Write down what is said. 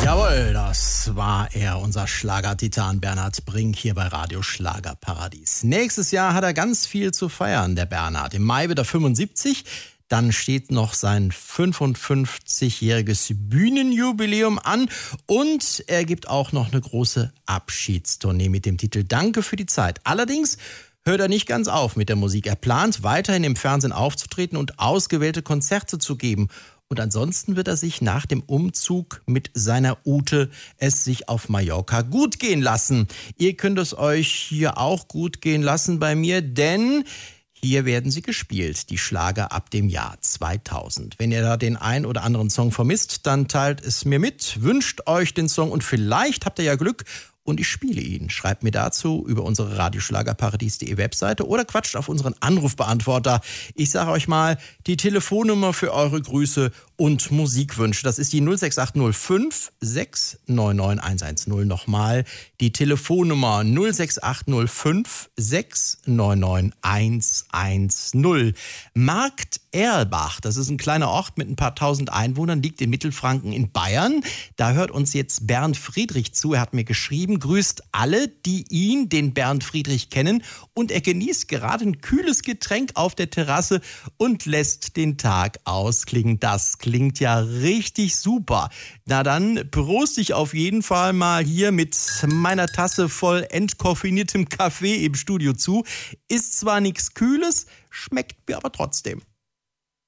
Jawohl, das war er, unser Schlagertitan Bernhard Brink hier bei Radio Schlagerparadies. Nächstes Jahr hat er ganz viel zu feiern, der Bernhard. Im Mai wird er 75. Dann steht noch sein 55-jähriges Bühnenjubiläum an und er gibt auch noch eine große Abschiedstournee mit dem Titel Danke für die Zeit. Allerdings hört er nicht ganz auf mit der Musik. Er plant, weiterhin im Fernsehen aufzutreten und ausgewählte Konzerte zu geben. Und ansonsten wird er sich nach dem Umzug mit seiner Ute es sich auf Mallorca gut gehen lassen. Ihr könnt es euch hier auch gut gehen lassen bei mir, denn hier werden sie gespielt, die Schlager ab dem Jahr 2000. Wenn ihr da den ein oder anderen Song vermisst, dann teilt es mir mit, wünscht euch den Song und vielleicht habt ihr ja Glück und ich spiele ihn. Schreibt mir dazu über unsere radioschlagerparadies.de Webseite oder quatscht auf unseren Anrufbeantworter. Ich sage euch mal die Telefonnummer für eure Grüße und Musikwünsche. Das ist die 06805 699 110. Nochmal die Telefonnummer 06805 699 110. Markt Erlbach, das ist ein kleiner Ort mit ein paar tausend Einwohnern, liegt in Mittelfranken in Bayern. Da hört uns jetzt Bernd Friedrich zu. Er hat mir geschrieben, grüßt alle, die ihn, den Bernd Friedrich, kennen. Und er genießt gerade ein kühles Getränk auf der Terrasse und lässt den Tag ausklingen. Das klingt ja richtig super. Na dann prost ich auf jeden Fall mal hier mit meiner Tasse voll entkoffiniertem Kaffee im Studio zu. Ist zwar nichts Kühles, schmeckt mir aber trotzdem.